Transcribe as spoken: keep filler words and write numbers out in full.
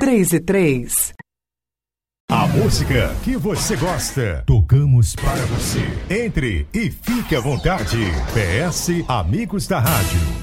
três e três. A música que você gosta, tocamos para você. Entre e fique à vontade. P S Amigos da Rádio.